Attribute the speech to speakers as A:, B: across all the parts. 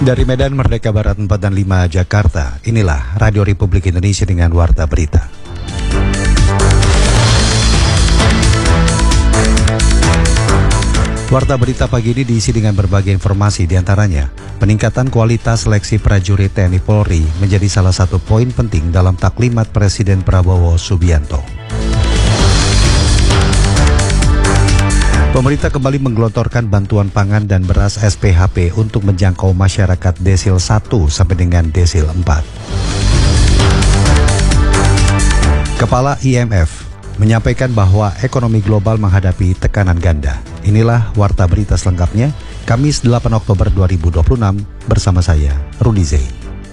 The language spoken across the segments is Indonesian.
A: Dari Medan Merdeka Barat 4 dan 5 Jakarta, inilah Radio Republik Indonesia dengan Warta Berita. Warta Berita pagi ini diisi dengan berbagai informasi, diantaranya peningkatan kualitas seleksi prajurit TNI Polri menjadi salah satu poin penting dalam taklimat Presiden Prabowo Subianto. Pemerintah kembali menggelontorkan bantuan pangan dan beras SPHP untuk menjangkau masyarakat desil 1 sampai dengan desil 4. Kepala IMF menyampaikan bahwa ekonomi global menghadapi tekanan ganda. Inilah Warta Berita selengkapnya, Kamis 8 Oktober 2026, bersama saya, Rudi Zain.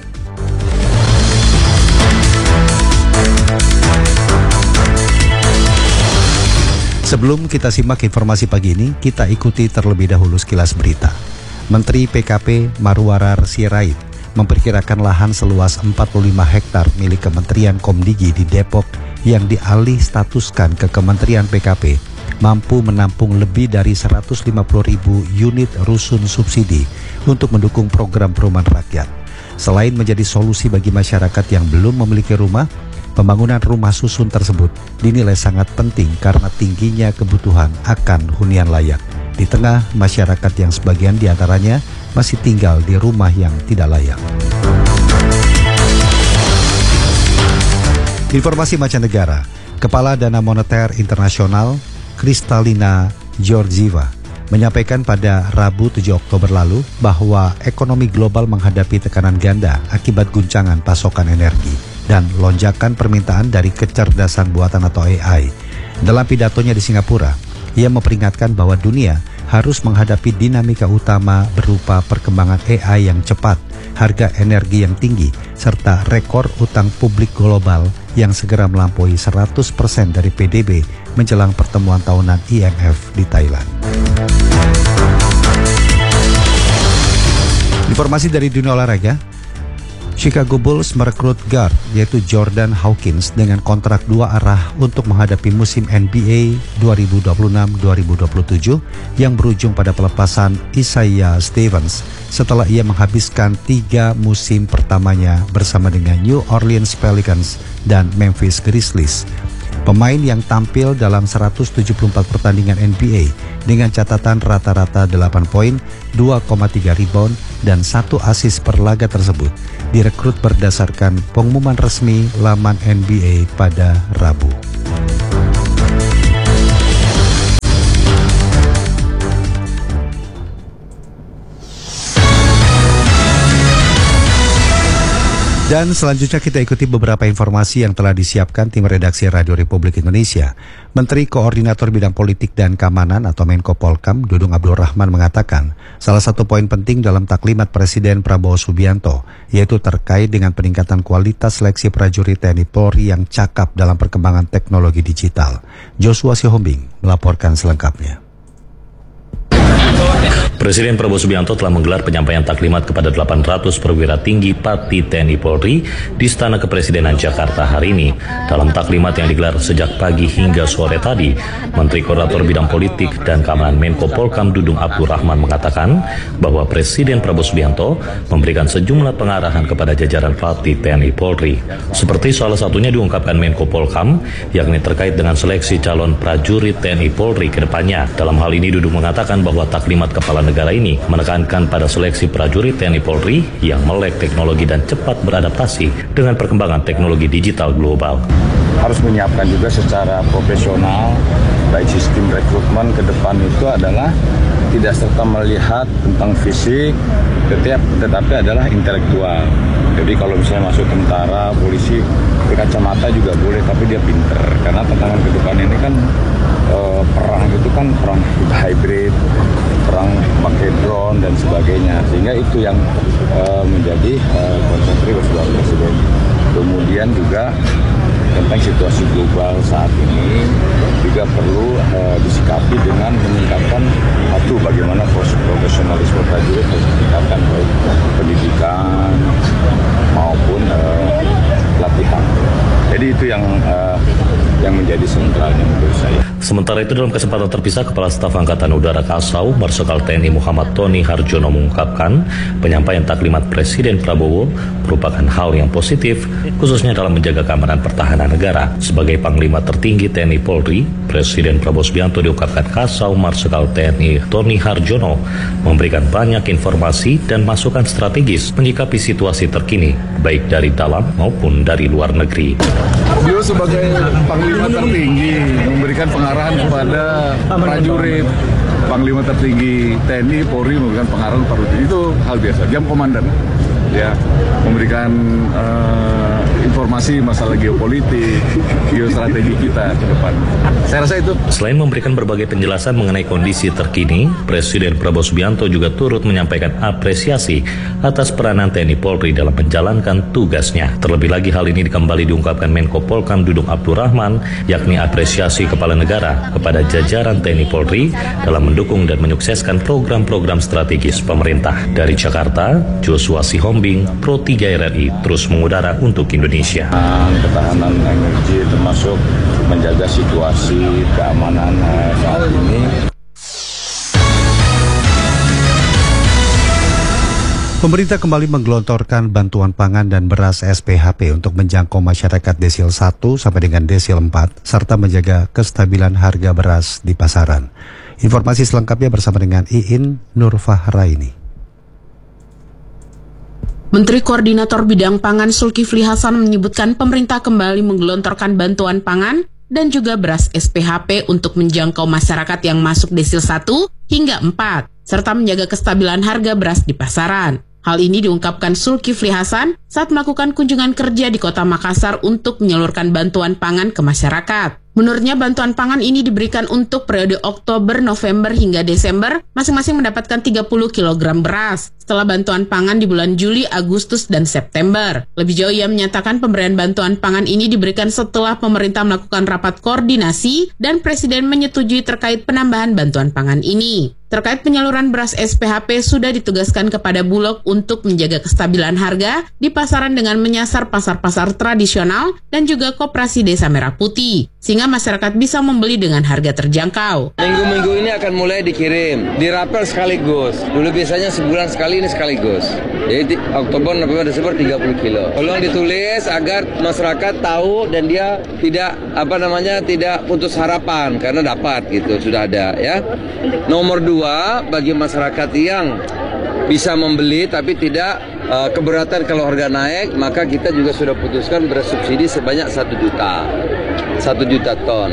A: Sebelum kita simak informasi pagi ini, kita ikuti terlebih dahulu sekilas berita. Menteri PKP Marwarar Sirait memperkirakan lahan seluas 45 hektar milik Kementerian Komdigi di Depok yang dialih statuskan ke Kementerian PKP mampu menampung lebih dari 150.000 unit rusun subsidi untuk mendukung program perumahan rakyat. Selain menjadi solusi bagi masyarakat yang belum memiliki rumah, pembangunan rumah susun tersebut dinilai sangat penting karena tingginya kebutuhan akan hunian layak di tengah masyarakat yang sebagian diantaranya masih tinggal di rumah yang tidak layak. Informasi mancanegara, Kepala Dana Moneter Internasional Kristalina Georgieva menyampaikan pada Rabu 7 Oktober lalu bahwa ekonomi global menghadapi tekanan ganda akibat guncangan pasokan energi dan lonjakan permintaan dari kecerdasan buatan atau AI. Dalam pidatonya di Singapura, ia memperingatkan bahwa dunia harus menghadapi dinamika utama berupa perkembangan AI yang cepat, harga energi yang tinggi, serta rekor utang publik global yang segera melampaui 100% dari PDB menjelang pertemuan tahunan IMF di Thailand. Informasi dari dunia olahraga, Chicago Bulls merekrut guard yaitu Jordan Hawkins dengan kontrak 2 arah untuk menghadapi musim NBA 2026-2027 yang berujung pada pelepasan Isaiah Stevens setelah ia menghabiskan 3 musim pertamanya bersama dengan New Orleans Pelicans dan Memphis Grizzlies. Pemain yang tampil dalam 174 pertandingan NBA dengan catatan rata-rata 8 poin, 2,3 rebound, dan 1 assist per laga tersebut direkrut berdasarkan pengumuman resmi laman NBA pada Rabu. Dan selanjutnya kita ikuti beberapa informasi yang telah disiapkan tim redaksi Radio Republik Indonesia. Menteri Koordinator Bidang Politik dan Keamanan atau Menko Polkam Dudung Abdul Rahman mengatakan salah satu poin penting dalam taklimat Presiden Prabowo Subianto yaitu terkait dengan peningkatan kualitas seleksi prajurit TNI Polri yang cakap dalam perkembangan teknologi digital. Joshua Sihombing melaporkan selengkapnya.
B: Presiden Prabowo Subianto telah menggelar penyampaian taklimat kepada 800 perwira tinggi Pati TNI Polri di Istana Kepresidenan Jakarta hari ini. Dalam taklimat yang digelar sejak pagi hingga sore tadi, Menteri Koordinator Bidang Politik dan Keamanan Menko Polkam Dudung Abdul Rahman mengatakan bahwa Presiden Prabowo Subianto memberikan sejumlah pengarahan kepada jajaran Pati TNI Polri. Seperti salah satunya diungkapkan Menko Polkam, yakni terkait dengan seleksi calon prajurit TNI Polri ke depannya. Dalam hal ini Dudung mengatakan bahwa taklimat kepala negara ini menekankan pada seleksi prajurit TNI Polri yang melek teknologi dan cepat beradaptasi dengan perkembangan teknologi digital global.
C: Harus menyiapkan juga secara profesional, baik sistem rekrutmen ke depan itu adalah tidak serta melihat tentang fisik, tetapi adalah intelektual. Jadi kalau misalnya masuk tentara, polisi, kacamata juga boleh, tapi dia pinter. Karena tantangan ke depan ini kan perang itu kan perang hybrid, perang pakai drone dan sebagainya, sehingga itu yang menjadi konsentrasi Bapak Presiden. Kemudian juga tentang situasi global saat ini juga perlu disikapi dengan meningkatkan bagaimana profesionalisme prajurit harus ditingkatkan, baik pendidikan maupun latihan. Jadi itu yang menjadi sentralnya menurut saya.
B: Sementara itu dalam kesempatan terpisah, Kepala Staf Angkatan Udara Kasau, Marsikal TNI Muhammad Tony Harjono mengungkapkan penyampaian taklimat Presiden Prabowo merupakan hal yang positif, khususnya dalam menjaga keamanan pertahanan negara. Sebagai Panglima tertinggi TNI Polri, Presiden Prabowo Subianto diungkapkan Kasau Marsikal TNI Tony Harjono memberikan banyak informasi dan masukan strategis menyikapi situasi terkini, baik dari dalam maupun dari luar negeri.
D: Beliau sebagai Panglima tertinggi memberikan pengarahan kepada prajurit, Panglima tertinggi TNI Polri memberikan pengarahan kepada prajurit. Itu hal biasa, jam komandan. Ya, memberikan informasi masalah geopolitik, geostrategi kita ke depan. Saya rasa itu.
B: Selain memberikan berbagai penjelasan mengenai kondisi terkini, Presiden Prabowo Subianto juga turut menyampaikan apresiasi atas peranan TNI Polri dalam menjalankan tugasnya. Terlebih lagi hal ini kembali diungkapkan Menko Polkam Dudung Abdurrahman, yakni apresiasi Kepala Negara kepada jajaran TNI Polri dalam mendukung dan menyukseskan program-program strategis pemerintah. Dari Jakarta, Joshua Sihombing, Pro 3 RRI terus mengudara untuk Indonesia.
C: Ketahanan energi termasuk menjaga situasi keamanan saat ini.
A: Pemerintah kembali menggelontorkan bantuan pangan dan beras SPHP untuk menjangkau masyarakat desil 1 sampai dengan desil 4 serta menjaga kestabilan harga beras di pasaran. Informasi selengkapnya bersama dengan Iin Nurfahraini.
E: Menteri Koordinator Bidang Pangan Zulkifli Hasan menyebutkan pemerintah kembali menggelontorkan bantuan pangan dan juga beras SPHP untuk menjangkau masyarakat yang masuk desil 1 hingga 4, serta menjaga kestabilan harga beras di pasaran. Hal ini diungkapkan Zulkifli Hasan saat melakukan kunjungan kerja di Kota Makassar untuk menyalurkan bantuan pangan ke masyarakat. Menurutnya bantuan pangan ini diberikan untuk periode Oktober, November hingga Desember, masing-masing mendapatkan 30 kg beras, setelah bantuan pangan di bulan Juli, Agustus, dan September. Lebih jauh ia menyatakan pemberian bantuan pangan ini diberikan setelah pemerintah melakukan rapat koordinasi dan Presiden menyetujui terkait penambahan bantuan pangan ini. Terkait penyaluran beras SPHP sudah ditugaskan kepada Bulog untuk menjaga kestabilan harga di pasaran dengan menyasar pasar-pasar tradisional dan juga koperasi Desa Merah Putih, sehingga masyarakat bisa membeli dengan harga terjangkau.
F: Minggu-minggu ini akan mulai dikirim, dirapel sekaligus. Dulu biasanya sebulan sekali, ini sekaligus. Jadi Oktober, November, Desember 30 kilo. Tolong ditulis agar masyarakat tahu dan dia tidak tidak putus harapan karena dapat gitu, sudah ada ya. Nomor 2, bagi masyarakat yang bisa membeli tapi tidak keberatan kalau harga naik, maka kita juga sudah putuskan beras subsidi sebanyak 1 juta. 1 juta ton,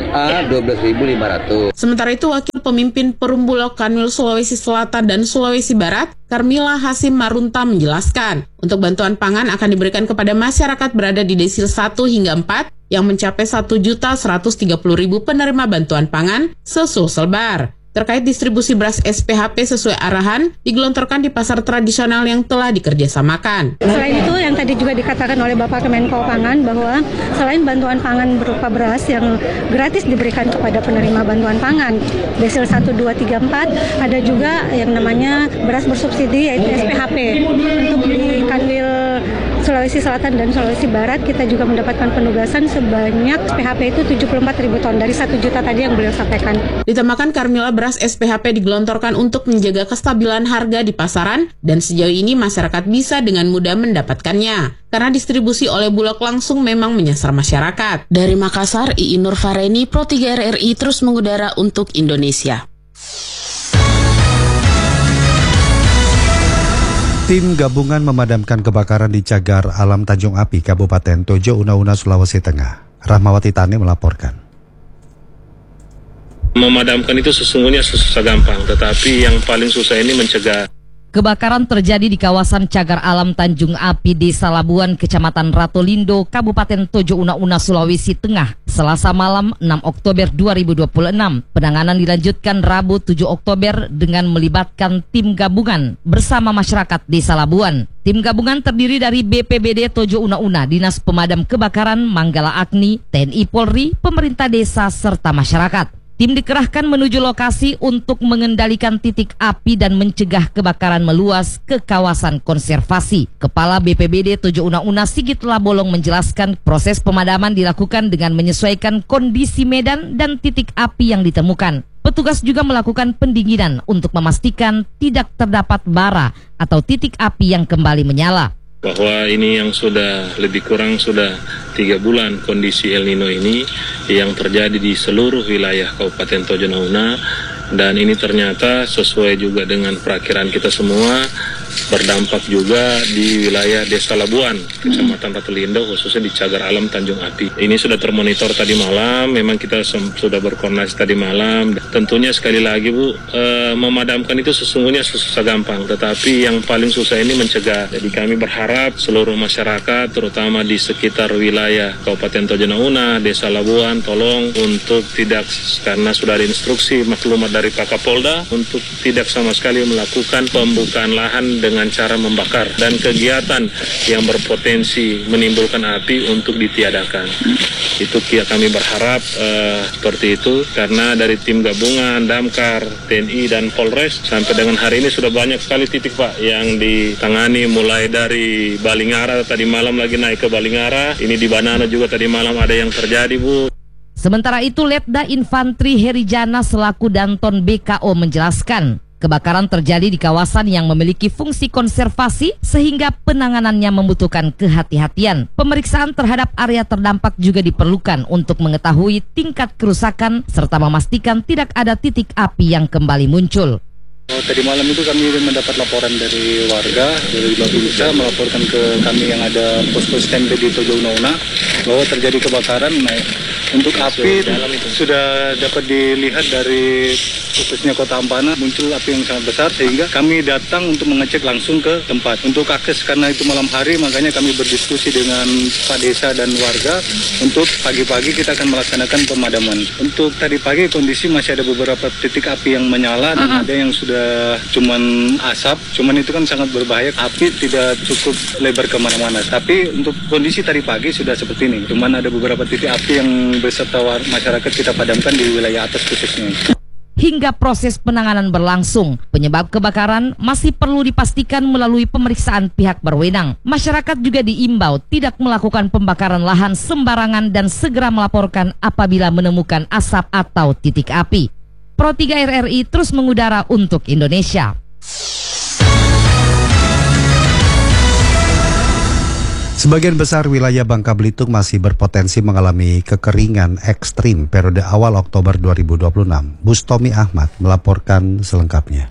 F: 12.500.
E: Sementara itu, Wakil Pemimpin Perum Bulog Kanwil Sulawesi Selatan dan Sulawesi Barat, Karmila Hasim Marunta menjelaskan, untuk bantuan pangan akan diberikan kepada masyarakat berada di desil 1 hingga 4 yang mencapai 1.130.000 penerima bantuan pangan sesulselbar. Terkait distribusi beras SPHP sesuai arahan, digelontorkan di pasar tradisional yang telah dikerjasamakan.
G: Selain itu, yang tadi juga dikatakan oleh Bapak Kemenko Pangan bahwa selain bantuan pangan berupa beras yang gratis diberikan kepada penerima bantuan pangan, desil 1, 2, 3, 4, ada juga yang namanya beras bersubsidi yaitu SPHP. Untuk di Kanwil Sulawesi Selatan dan Sulawesi Barat, kita juga mendapatkan penugasan sebanyak SPHP itu 74.000 ton dari 1 juta tadi yang beliau sampaikan.
E: Ditambahkan Karmila, beras SPHP digelontorkan untuk menjaga kestabilan harga di pasaran dan sejauh ini masyarakat bisa dengan mudah mendapatkannya karena distribusi oleh Bulog langsung memang menyasar masyarakat. Dari Makassar, Iin Nurfahraini, Pro 3 RRI terus mengudara untuk Indonesia.
A: Tim gabungan memadamkan kebakaran di Cagar Alam Tanjung Api, Kabupaten Tojo Una-Una, Sulawesi Tengah. Rahmawati Tani melaporkan.
H: Memadamkan itu sesungguhnya susah gampang, tetapi yang paling susah ini mencegah.
I: Kebakaran terjadi di kawasan Cagar Alam Tanjung Api, Desa Labuan, Kecamatan Ratolindo, Kabupaten Tojo Una-Una, Sulawesi Tengah, Selasa malam 6 Oktober 2026. Penanganan dilanjutkan Rabu 7 Oktober dengan melibatkan tim gabungan bersama masyarakat Desa Labuan. Tim gabungan terdiri dari BPBD Tojo Una-Una, Dinas Pemadam Kebakaran, Manggala Agni, TNI Polri, pemerintah desa, serta masyarakat. Tim dikerahkan menuju lokasi untuk mengendalikan titik api dan mencegah kebakaran meluas ke kawasan konservasi. Kepala BPBD Tojo Una-Una Sigit Labolong menjelaskan proses pemadaman dilakukan dengan menyesuaikan kondisi medan dan titik api yang ditemukan. Petugas juga melakukan pendinginan untuk memastikan tidak terdapat bara atau titik api yang kembali menyala.
H: Bahwa ini yang sudah lebih kurang sudah 3 bulan kondisi El Nino ini yang terjadi di seluruh wilayah Kabupaten Tojo Una, dan ini ternyata sesuai juga dengan perakiraan kita semua, berdampak juga di wilayah Desa Labuan, Kecamatan Ratulindo, khususnya di Cagar Alam Tanjung Api. Ini sudah termonitor tadi malam, memang kita sudah berkoordinasi tadi malam. Tentunya sekali lagi Bu, memadamkan itu sesungguhnya susah gampang, tetapi yang paling susah ini mencegah. Jadi kami berharap seluruh masyarakat, terutama di sekitar wilayah Kabupaten Tojo Una, Desa Labuan, tolong untuk tidak, karena sudah ada instruksi maklumat dari Pak Kapolda, untuk tidak sama sekali melakukan pembukaan lahan dengan cara membakar, dan kegiatan yang berpotensi menimbulkan api untuk ditiadakan. Itu kami berharap seperti itu, karena dari tim gabungan, Damkar, TNI dan Polres sampai dengan hari ini sudah banyak sekali titik Pak yang ditangani, mulai dari Balingara, tadi malam lagi naik ke Balingara, ini di Banana juga tadi malam ada yang terjadi Bu.
I: Sementara itu Letda Infantri Herijana selaku Danton BKO menjelaskan, kebakaran terjadi di kawasan yang memiliki fungsi konservasi sehingga penanganannya membutuhkan kehati-hatian. Pemeriksaan terhadap area terdampak juga diperlukan untuk mengetahui tingkat kerusakan serta memastikan tidak ada titik api yang kembali muncul.
J: Tadi malam itu kami mendapat laporan dari warga dari Babinsa melaporkan ke kami yang ada posko standby di Tojo Una bahwa terjadi kebakaran. Untuk api sudah dapat dilihat dari khususnya Kota Ampana, muncul api yang sangat besar sehingga kami datang untuk mengecek langsung ke tempat. Untuk akses karena itu malam hari, makanya kami berdiskusi dengan Pak Desa dan warga untuk pagi-pagi kita akan melaksanakan pemadaman. Untuk tadi pagi kondisi masih ada beberapa titik api yang menyala dan ada yang sudah cuman asap, cuman itu kan sangat berbahaya. Api tidak cukup lebar kemana-mana. Tapi untuk kondisi tadi pagi sudah seperti ini. Cuman ada beberapa titik api yang beserta masyarakat kita padamkan di wilayah atas khususnya.
I: Hingga proses penanganan berlangsung, penyebab kebakaran masih perlu dipastikan melalui pemeriksaan pihak berwenang. Masyarakat juga diimbau tidak melakukan pembakaran lahan sembarangan dan segera melaporkan apabila menemukan asap atau titik api. Pro 3 RRI terus mengudara untuk Indonesia.
A: Sebagian besar wilayah Bangka Belitung masih berpotensi mengalami kekeringan ekstrim periode awal Oktober 2026. Bustomi Ahmad melaporkan selengkapnya.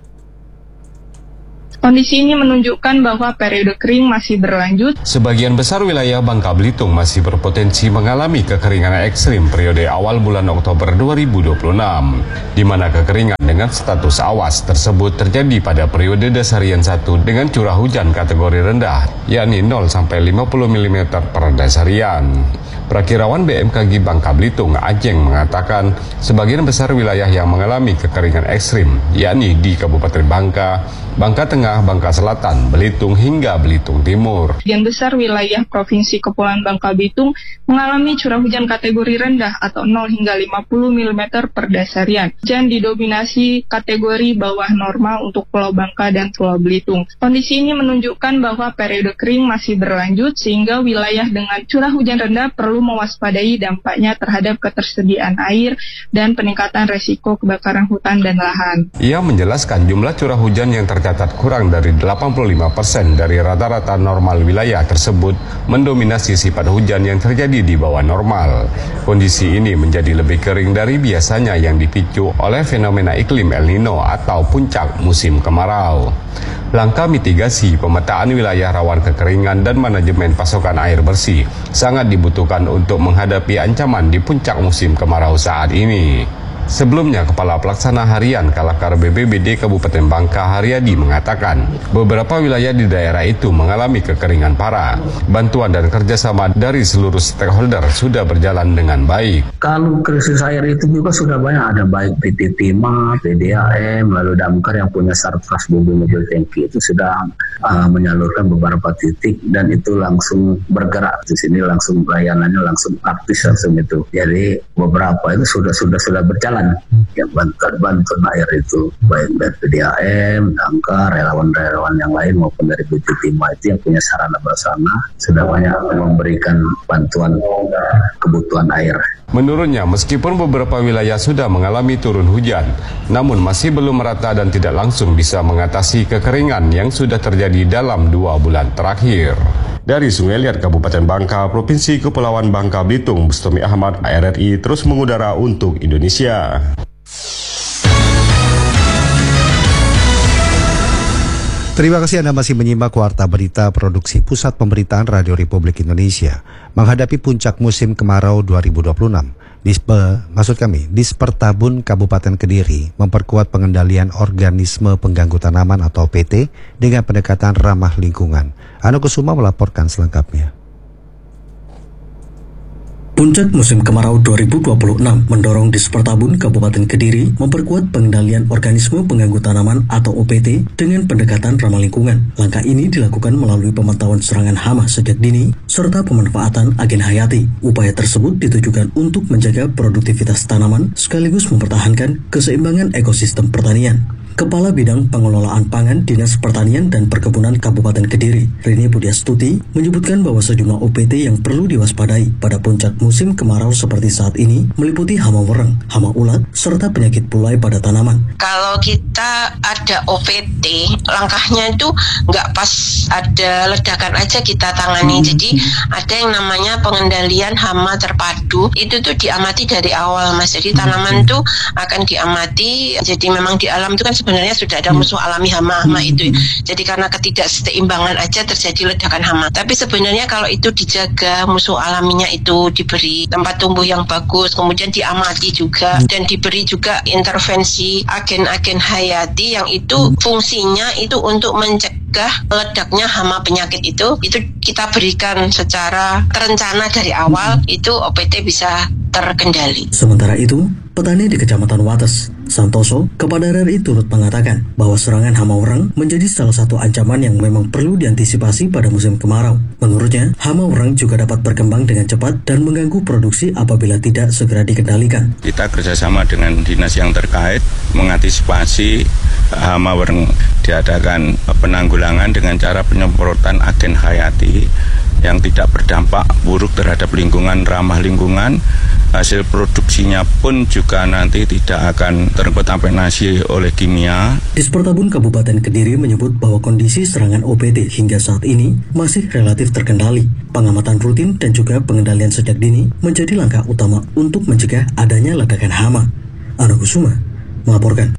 K: Kondisi ini menunjukkan bahwa periode kering masih berlanjut.
L: Sebagian besar wilayah Bangka Belitung masih berpotensi mengalami kekeringan ekstrim periode awal bulan Oktober 2026, di mana kekeringan dengan status awas tersebut terjadi pada periode dasarian 1 dengan curah hujan kategori rendah, yakni 0 sampai 50 mm per dasarian. Prakirawan BMKG Bangka Belitung, Ajeng, mengatakan sebagian besar wilayah yang mengalami kekeringan ekstrim, yakni di Kabupaten Bangka, Bangka Tengah, Bangka Selatan, Belitung hingga Belitung Timur.
K: Sebagian besar wilayah Provinsi Kepulauan Bangka Belitung mengalami curah hujan kategori rendah atau 0 hingga 50 mm per dasarian. Hujan didominasi kategori bawah normal untuk Pulau Bangka dan Pulau Belitung. Kondisi ini menunjukkan bahwa periode kering masih berlanjut sehingga wilayah dengan curah hujan rendah perlu mewaspadai dampaknya terhadap ketersediaan air dan peningkatan resiko kebakaran hutan dan lahan.
L: Ia menjelaskan jumlah curah hujan yang tercatat kurang dari 85% dari rata-rata normal wilayah tersebut mendominasi sifat hujan yang terjadi di bawah normal. Kondisi ini menjadi lebih kering dari biasanya yang dipicu oleh fenomena iklim El Nino atau puncak musim kemarau. Langkah mitigasi, pemetaan wilayah rawan kekeringan dan manajemen pasokan air bersih sangat dibutuhkan untuk menghadapi ancaman di puncak musim kemarau saat ini. Sebelumnya, Kepala Pelaksana Harian Kalakar BPBD Kabupaten Bangka Haryadi mengatakan beberapa wilayah di daerah itu mengalami kekeringan parah. Bantuan dan kerjasama dari seluruh stakeholder sudah berjalan dengan baik.
M: Kalau krisis air itu juga sudah banyak, ada baik PT Timah, PDAM, lalu Damkar yang punya sarkas bumbu mobil tangki itu sudah menyalurkan beberapa titik dan itu langsung bergerak di sini, langsung layanannya langsung aktif langsung itu. Jadi beberapa itu sudah berjalan berjalan. Ya, bantuan air itu baik dari PDAM, damkar, relawan-relawan yang lain maupun dari PT Timah itu yang punya sarana bersama sudah banyak memberikan bantuan kebutuhan air.
L: Menurutnya, meskipun beberapa wilayah sudah mengalami turun hujan, namun masih belum merata dan tidak langsung bisa mengatasi kekeringan yang sudah terjadi dalam 2 bulan terakhir. Dari Sungai Liat, Kabupaten Bangka, Provinsi Kepulauan Bangka Belitung, Bustomi Ahmad, RRI terus mengudara untuk Indonesia.
A: Terima kasih Anda masih menyimak Warta Berita Produksi Pusat Pemberitaan Radio Republik Indonesia. Menghadapi puncak musim kemarau 2026, Dispertabun Kabupaten Kediri memperkuat pengendalian organisme pengganggu tanaman atau PT dengan pendekatan ramah lingkungan. Anu Kusuma melaporkan selengkapnya.
N: Puncak musim kemarau 2026 mendorong Dispertabun Kabupaten Kediri memperkuat pengendalian organisme pengganggu tanaman atau OPT dengan pendekatan ramah lingkungan. Langkah ini dilakukan melalui pemantauan serangan hama sejak dini serta pemanfaatan agen hayati. Upaya tersebut ditujukan untuk menjaga produktivitas tanaman sekaligus mempertahankan keseimbangan ekosistem pertanian. Kepala Bidang Pengelolaan Pangan Dinas Pertanian dan Perkebunan Kabupaten Kediri, Rini Budiastuti, menyebutkan bahwa sejumlah OPT yang perlu diwaspadai pada puncak musim kemarau seperti saat ini meliputi hama wereng, hama ulat, serta penyakit pulai pada tanaman.
O: Kalau kita ada OPT, langkahnya itu nggak pas ada ledakan aja kita tangani. Jadi ada yang namanya pengendalian hama terpadu, itu tuh diamati dari awal, Mas. Jadi tanaman tuh akan diamati, jadi memang di alam itu kan sebenarnya sudah ada musuh alami hama-hama itu. Jadi karena ketidakseimbangan aja terjadi ledakan hama. Tapi sebenarnya kalau itu dijaga, musuh alaminya itu diberi tempat tumbuh yang bagus, kemudian diamati juga dan diberi juga intervensi agen-agen hayati yang itu fungsinya itu untuk mencegah ledaknya hama penyakit itu kita berikan secara terencana dari awal, itu OPT bisa terkendali.
N: Sementara itu, petani di Kecamatan Wates, Santoso, kepada RRI turut mengatakan bahwa serangan hama wereng menjadi salah satu ancaman yang memang perlu diantisipasi pada musim kemarau. Menurutnya, hama wereng juga dapat berkembang dengan cepat dan mengganggu produksi apabila tidak segera dikendalikan.
P: Kita kerjasama dengan dinas yang terkait mengantisipasi hama wereng, diadakan penanggulangan dengan cara penyemprotan agen hayati yang tidak berdampak buruk terhadap lingkungan, ramah lingkungan. Hasil produksinya pun juga nanti tidak akan terkontaminasi oleh kimia.
N: Dispertabun Kabupaten Kediri menyebut bahwa kondisi serangan OPT hingga saat ini masih relatif terkendali. Pengamatan rutin dan juga pengendalian sejak dini menjadi langkah utama untuk mencegah adanya ledakan hama. Anu Kusuma melaporkan.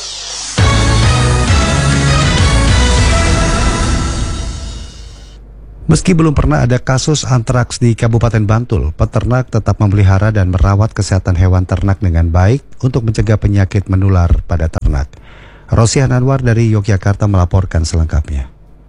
A: Meski belum pernah ada kasus antraks di Kabupaten Bantul, peternak tetap memelihara dan merawat kesehatan hewan ternak dengan baik untuk mencegah penyakit menular pada ternak. Rosiah Anwar dari Yogyakarta melaporkan selengkapnya.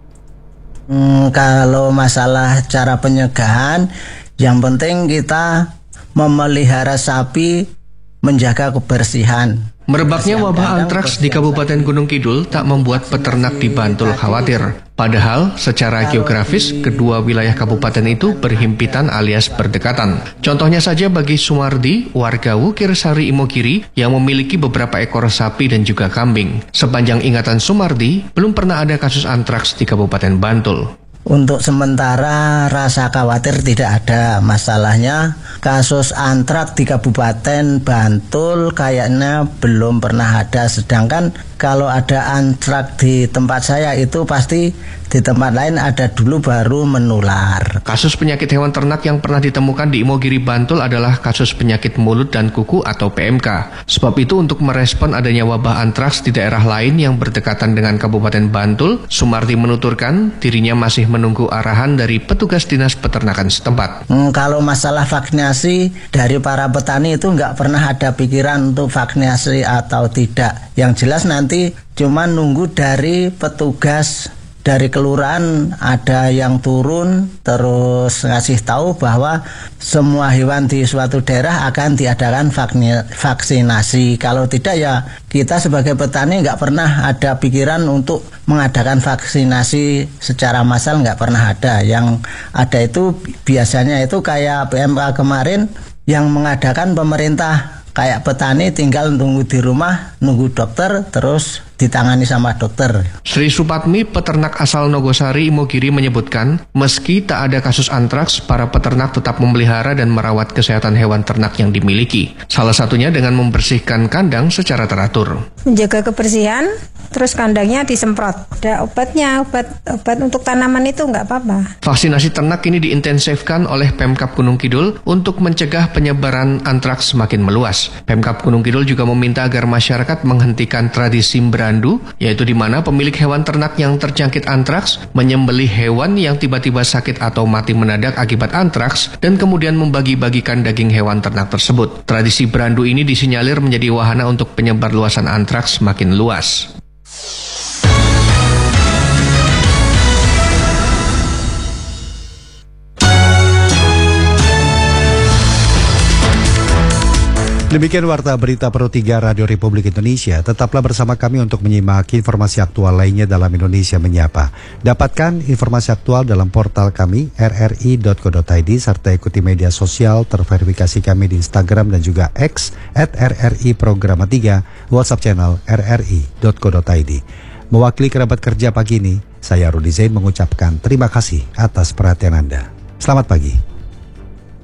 Q: Kalau masalah cara pencegahan, yang penting kita memelihara sapi, menjaga kebersihan.
R: Merebaknya wabah antraks di Kabupaten Gunung Kidul tak membuat peternak di Bantul khawatir. Padahal secara geografis kedua wilayah kabupaten itu berhimpitan alias berdekatan. Contohnya saja bagi Sumardi, warga Wukirsari Imogiri yang memiliki beberapa ekor sapi dan juga kambing. Sepanjang ingatan Sumardi, belum pernah ada kasus antraks di Kabupaten Bantul.
Q: Untuk sementara rasa khawatir tidak ada. Masalahnya kasus antraks di Kabupaten Bantul kayaknya belum pernah ada. Sedangkan kalau ada antraks di tempat saya itu pasti di tempat lain ada dulu baru menular.
R: Kasus penyakit hewan ternak yang pernah ditemukan di Imogiri Bantul adalah kasus penyakit mulut dan kuku atau PMK. Sebab itu untuk merespon adanya wabah antraks di daerah lain yang berdekatan dengan Kabupaten Bantul, Sumardi menuturkan dirinya masih menunggu arahan dari petugas dinas peternakan setempat.
Q: Kalau masalah vaksinasi dari para petani itu nggak pernah ada pikiran untuk vaksinasi atau tidak. Yang jelas nanti cuma nunggu dari petugas dari kelurahan ada yang turun terus ngasih tahu bahwa semua hewan di suatu daerah akan diadakan vaksinasi. Kalau tidak ya kita sebagai petani nggak pernah ada pikiran untuk mengadakan vaksinasi secara massal, nggak pernah ada. Yang ada itu biasanya itu kayak PMK kemarin yang mengadakan pemerintah kayak petani tinggal nunggu di rumah, nunggu dokter, terus ditangani sama dokter.
R: Sri Supatmi, peternak asal Nogosari, Imogiri menyebutkan, meski tak ada kasus antraks, para peternak tetap memelihara dan merawat kesehatan hewan ternak yang dimiliki. Salah satunya dengan membersihkan kandang secara teratur.
S: Menjaga kebersihan, terus kandangnya disemprot. Ada obatnya, obat untuk tanaman itu nggak apa-apa.
R: Vaksinasi ternak ini diintensifkan oleh Pemkab Gunung Kidul untuk mencegah penyebaran antraks semakin meluas. Pemkab Gunung Kidul juga meminta agar masyarakat menghentikan tradisi berandu, yaitu di mana pemilik hewan ternak yang terjangkit antraks menyembelih hewan yang tiba-tiba sakit atau mati mendadak akibat antraks dan kemudian membagi-bagikan daging hewan ternak tersebut. Tradisi berandu ini disinyalir menjadi wahana untuk penyebar luasan antraks semakin luas.
A: Demikian Warta Berita Pro 3 Radio Republik Indonesia. Tetaplah bersama kami untuk menyimak informasi aktual lainnya dalam Indonesia Menyapa. Dapatkan informasi aktual dalam portal kami rri.co.id serta ikuti media sosial terverifikasi kami di Instagram dan juga X @RRI-Programa3, WhatsApp channel rri.co.id. Mewakili kerabat kerja pagi ini, saya Rudi Zain mengucapkan terima kasih atas perhatian Anda. Selamat pagi.